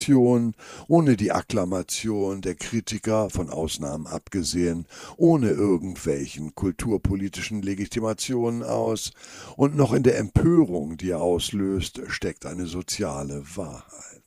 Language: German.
ohne die Akklamation der Kritiker, von Ausnahmen abgesehen, ohne irgendwelchen kulturpolitischen Legitimationen aus, und noch in der Empörung, die er auslöst, steckt eine soziale Wahrheit.